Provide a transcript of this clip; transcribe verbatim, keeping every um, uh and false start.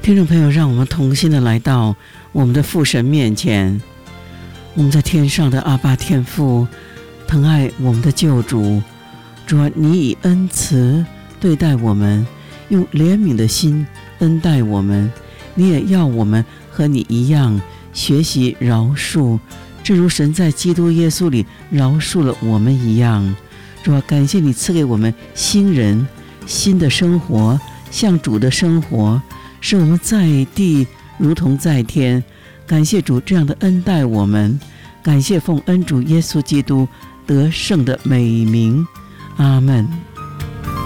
听众朋友，让我们同心的来到我们的父神面前。我们在天上的阿爸天父，疼爱我们的救主，主啊，你以恩慈对待我们，用怜悯的心恩待我们，你也要我们和你一样学习饶恕，正如神在基督耶稣里饶恕了我们一样。主啊，感谢你赐给我们新人新的生活，像主的生活，使我们在地如同在天。感谢主这样的恩待我们，感谢奉恩主耶稣基督得胜的美名，阿们。